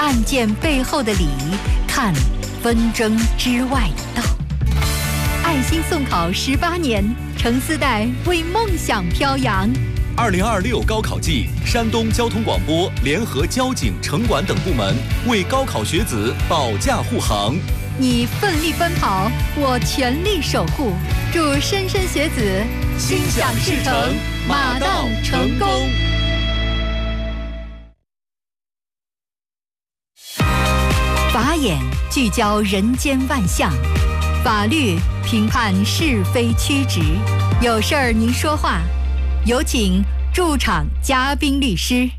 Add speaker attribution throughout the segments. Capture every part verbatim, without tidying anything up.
Speaker 1: 案件背后的理，看纷争之外的道。爱心送考十八年，程思代为梦想飘扬。
Speaker 2: 二零二六高考季，山东交通广播联合交警、城管等部门为高考学子保驾护航。
Speaker 1: 你奋力奔跑，我全力守护。祝莘莘学子心想事成，马到成功。法眼聚焦人间万象，法律评判是非曲直。有事儿您说话，有请驻场嘉宾律师。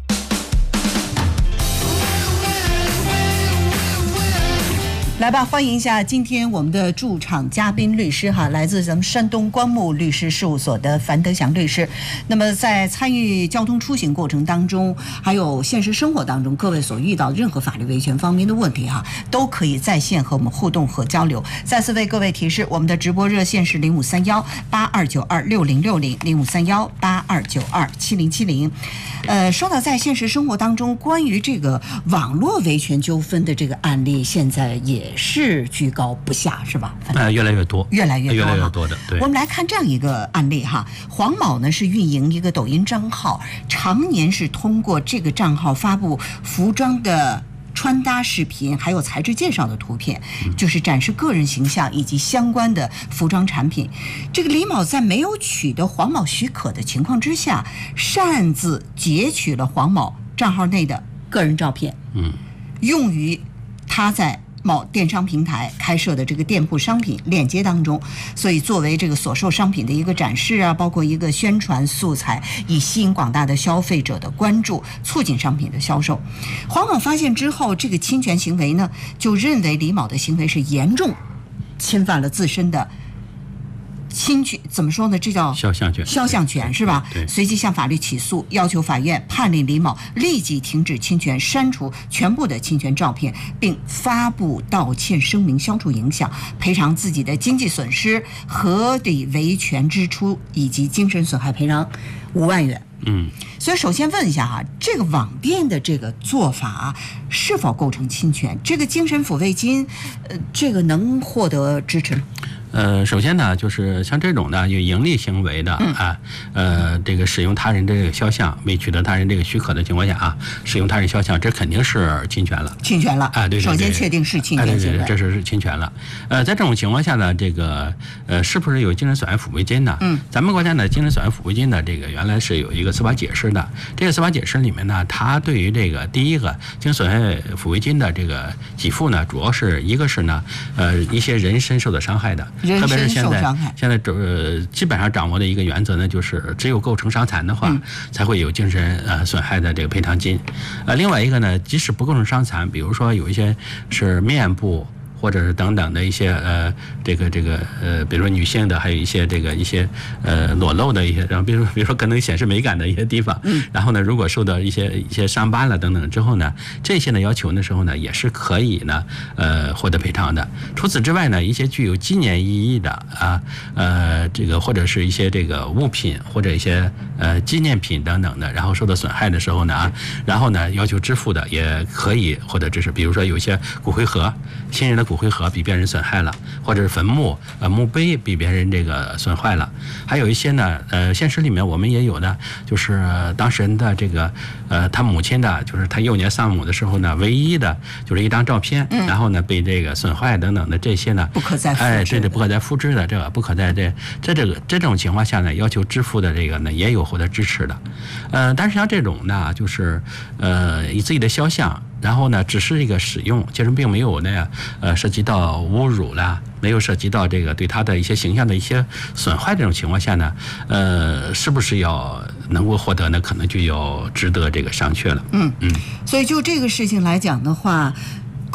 Speaker 3: 来吧，欢迎一下今天我们的驻场嘉宾律师哈，来自咱们山东光木律师事务所的樊德祥律师。那么在参与交通出行过程当中，还有现实生活当中，各位所遇到任何法律维权方面的问题哈，都可以在线和我们互动和交流。再次为各位提示，我们的直播热线是零五三幺八二九二六零六零零五三幺八二九二七零七零。呃，说到在现实生活当中，关于这个网络维权纠纷的这个案例，现在也是居高不下，是吧？
Speaker 4: 呃，越来越多，
Speaker 3: 越来越多，
Speaker 4: 越来越多的。对，
Speaker 3: 我们来看这样一个案例哈，黄某呢是运营一个抖音账号，常年是通过这个账号发布服装的穿搭视频，还有材质介绍的图片，就是展示个人形象以及相关的服装产品。这个李某在没有取得黄某许可的情况之下，擅自截取了黄某账号内的个人照片，嗯，用于他在某电商平台开设的这个店铺商品链接当中，所以作为这个所售商品的一个展示啊，包括一个宣传素材，以吸引广大的消费者的关注，促进商品的销售。黄某发现之后，这个侵权行为呢，就认为李某的行为是严重侵犯了自身的侵权，怎么说呢？这叫
Speaker 4: 肖像权，
Speaker 3: 肖像权是吧？
Speaker 4: 对。
Speaker 3: 随即向法律起诉，要求法院判令李某立即停止侵权，删除全部的侵权照片，并发布道歉声明，消除影响，赔偿自己的经济损失、合理维权支出以及精神损害赔偿五万元。嗯。所以首先问一下哈，这个网店的这个做法是否构成侵权？这个精神抚慰金，呃，这个能获得支持吗？
Speaker 4: 呃，首先呢，就是像这种呢有盈利行为的啊，呃，这个使用他人这个肖像未取得他人这个许可的情况下啊，使用他人肖像，这肯定是侵权了。
Speaker 3: 侵权了啊，
Speaker 4: 对，
Speaker 3: 首先确定是侵权行为，
Speaker 4: 对对对，这是侵权了。呃，在这种情况下呢，这个呃，是不是有精神损害抚慰金呢？嗯，咱们国家呢，精神损害抚慰金呢，这个原来是有一个司法解释的。这个司法解释里面呢，它对于这个第一个精神损害抚慰金的这个给付呢，主要是一个是呢，呃，一些人身受到伤害的。特别是现在，现在呃基本上掌握的一个原则呢，就是只有构成伤残的话，嗯、才会有精神呃损害的这个赔偿金。呃，另外一个呢，即使不构成伤残，比如说有一些是面部，或者是等等的一些呃这个这个呃，比如说女性的，还有一些这个一些呃裸露的一些，然后比如比如说可能显示美感的一些地方，嗯，然后呢，如果受到一些一些伤疤了等等之后呢，这些呢要求的时候呢，也是可以呢呃获得赔偿的。除此之外呢，一些具有纪念意义的啊呃这个或者是一些这个物品或者一些呃纪念品等等的，然后受到损害的时候呢啊，然后呢要求支付的也可以获得支持。比如说有一些骨灰盒，亲人的骨灰盒被别人损害了，或者是坟墓呃墓碑被别人这个损坏了，还有一些呢呃现实里面我们也有的，就是当事人的这个呃他母亲的，就是他幼年丧母的时候呢，唯一的就是一张照片，嗯、然后呢被这个损坏等等的这些呢
Speaker 3: 不可再复制，
Speaker 4: 哎，这这不可再复制的这个不可再这在这个这种情况下呢，要求支付的这个呢也有获得支持的，呃，但是像这种呢，就是呃以自己的肖像。然后呢，只是一个使用，其实并没有呢，呃，涉及到侮辱啦，没有涉及到这个对他的一些形象的一些损坏这种情况下呢，呃，是不是要能够获得呢？可能就要值得这个商榷了。
Speaker 3: 嗯嗯。所以就这个事情来讲的话，构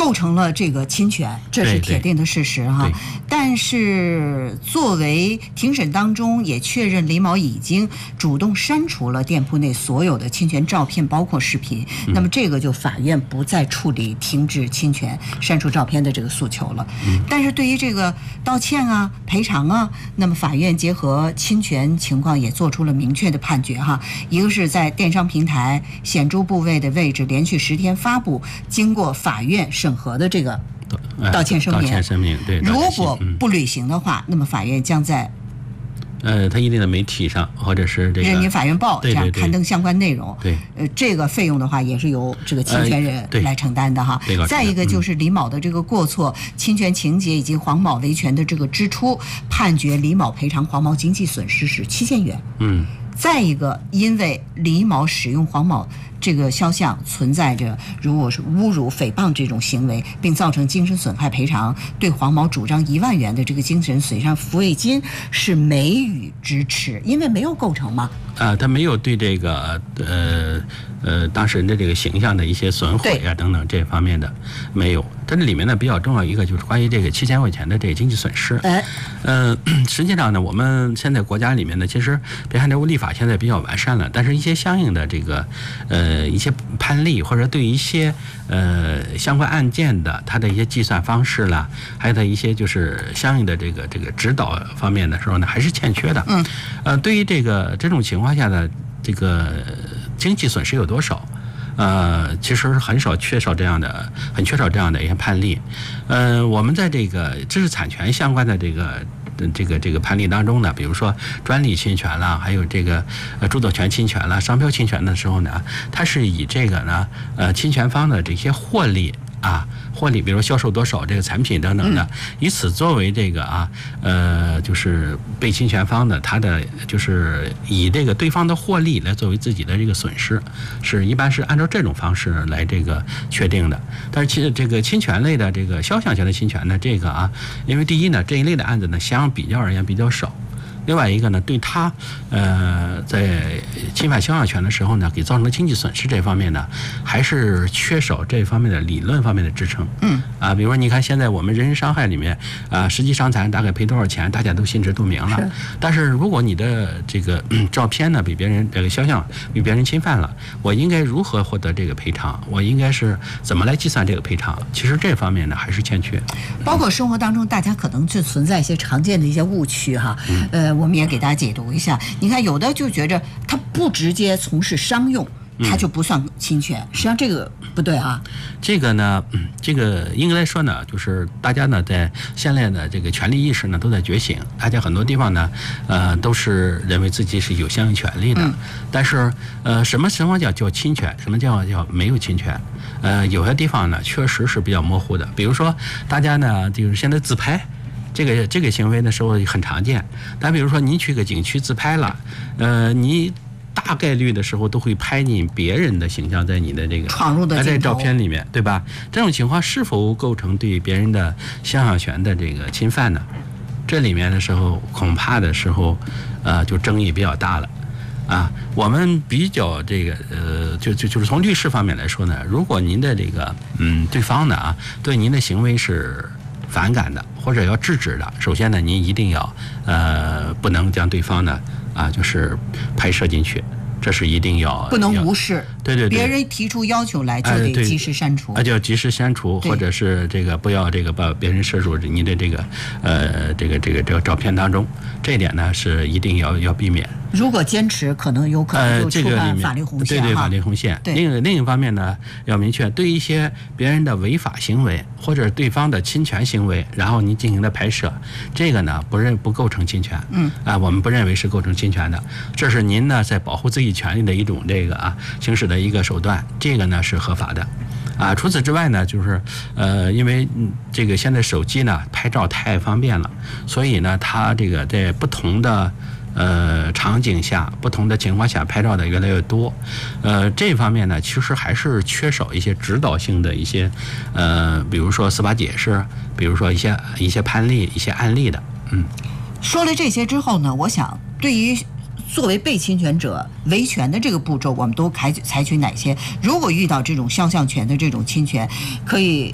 Speaker 3: 构成了这个侵权，这是铁定的事实哈。但是作为庭审当中也确认李某已经主动删除了店铺内所有的侵权照片，包括视频。嗯、那么这个就法院不再处理停止侵权、删除照片的这个诉求了。嗯、但是对于这个道歉啊、赔偿啊，那么法院结合侵权情况也做出了明确的判决哈。一个是在电商平台显著部位的位置连续十天发布经过法院审核的这个道歉声明，
Speaker 4: 道歉声明，对。
Speaker 3: 如果不履行的话，嗯、那么法院将在
Speaker 4: 呃，他一定的媒体上或者是这个
Speaker 3: 人民法院报这样刊登相关内容。
Speaker 4: 对，
Speaker 3: 呃，这个费用的话也是由这个侵权人来承担的哈。
Speaker 4: 呃、
Speaker 3: 再一个就是李某的这个过错、嗯、侵权情节以及黄某维权的这个支出，判决李某赔偿黄某经济损失是七千元。
Speaker 4: 嗯。
Speaker 3: 再一个，因为李某使用黄某这个肖像存在着如果是侮辱、诽谤这种行为，并造成精神损害赔偿，对黄某主张一万元的这个精神损伤抚慰金是没予支持，因为没有构成嘛。
Speaker 4: 啊，他没有对这个呃呃当事人的这个形象的一些损毁啊等等这方面的没有。它这里面呢比较重要一个就是关于这个七千块钱的这个经济损失。
Speaker 3: 哎，
Speaker 4: 呃，实际上呢，我们现在国家里面呢，其实别看这物立法现在比较完善了，但是一些相应的这个呃一些判例或者对一些呃相关案件的它的一些计算方式啦，还有的一些就是相应的这个这个指导方面的时候呢，还是欠缺的。
Speaker 3: 嗯，
Speaker 4: 呃，对于这个这种情况下的这个经济损失有多少？呃，其实很少缺少这样的，很缺少这样的一些判例。呃，我们在这个知识产权相关的这个这个这个判例当中呢，比如说专利侵权啦，还有这个呃著作权侵权啦、商标侵权的时候呢，它是以这个呢呃侵权方的这些获利啊。获利，比如销售多少这个产品等等的，以此作为这个啊，呃，就是被侵权方的他的就是以这个对方的获利来作为自己的这个损失，是一般是按照这种方式来这个确定的。但是其实这个侵权类的这个肖像权的侵权呢，这个啊，因为第一呢这一类的案子呢相比较而言比较少。另外一个呢，对他呃在侵犯肖像权的时候呢，给造成的经济损失这方面呢，还是缺少这方面的理论方面的支撑。
Speaker 3: 嗯
Speaker 4: 啊，比如说你看现在我们人身伤害里面啊，实际伤残大概赔多少钱，大家都心知肚明了。但是如果你的这个、嗯、照片呢比别人这个肖像比别人侵犯了，我应该如何获得这个赔偿？我应该是怎么来计算这个赔偿？其实这方面呢还是欠缺。
Speaker 3: 包括生活当中大家可能就存在一些常见的一些误区哈，嗯、呃。我们也给大家解读一下，你看有的就觉着他不直接从事商用，他就不算侵权，实际上这个不对啊。
Speaker 4: 这个呢，这个应该来说呢，就是大家呢在现在的这个权利意识呢都在觉醒，大家很多地方呢，呃，都是认为自己是有相应权利的。嗯、但是，呃，什么情况叫叫侵权？什么叫叫没有侵权？呃，有些地方呢确实是比较模糊的，比如说大家呢就是现在自拍。这个这个行为的时候很常见，但比如说你去个景区自拍了，呃，你大概率的时候都会拍进别人的形象在你的这个
Speaker 3: 闯入的
Speaker 4: 在照片里面，对吧？这种情况是否构成对别人的肖像权的这个侵犯呢？这里面的时候恐怕的时候，呃，就争议比较大了。啊，我们比较这个呃，就就就是从律师方面来说呢，如果您的这个嗯对方呢啊，对您的行为是反感的或者要制止的，首先呢，您一定要呃不能将对方呢啊就是拍摄进去，这是一定要
Speaker 3: 不能无视。
Speaker 4: 对对对，
Speaker 3: 别人提出要求来就得及时删除，
Speaker 4: 啊、就要及时删除，或者是这个不要这个把别人摄入你的这个呃这个这个这个照片当中，这一点呢是一定要要避免。
Speaker 3: 如果坚持，可能有可能就触犯法律红线。
Speaker 4: 呃、对对，法律红线。另另一方面呢，要明确对一些别人的违法行为或者对方的侵权行为，然后您进行了拍摄，这个呢不认不构成侵权。
Speaker 3: 嗯
Speaker 4: 啊，我们不认为是构成侵权的，这是您呢在保护自己权利的一种这个啊行使的一个手段，这个呢是合法的。啊，除此之外呢，就是呃，因为这个现在手机呢拍照太方便了，所以呢，它这个在不同的呃场景下、不同的情况下拍照的越来越多，呃，这方面呢，其实还是缺少一些指导性的一些呃，比如说司法解释，比如说一些一些判例、一些案例的。嗯，
Speaker 3: 说了这些之后呢，我想对于作为被侵权者维权的这个步骤，我们都采采取哪些？如果遇到这种肖像权的这种侵权，可以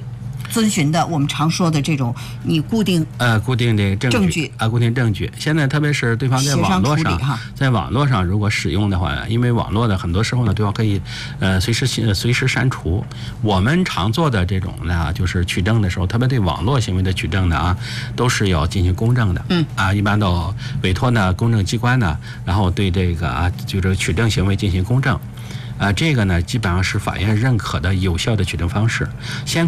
Speaker 3: 遵循的我们常说的这种你固定
Speaker 4: 呃固定的证据
Speaker 3: 证据
Speaker 4: 啊，固定证据。现在特别是对方在网络上，在网络上如果使用的话，因为网络的很多时候呢，对方可以呃随时随时删除。我们常做的这种呢，就是取证的时候，特别对网络行为的取证的啊，都是要进行公证的。
Speaker 3: 嗯
Speaker 4: 啊，一般都委托呢公证机关呢，然后对这个啊就是取证行为进行公证。啊，这个呢，基本上是法院认可的有效的取证方式。先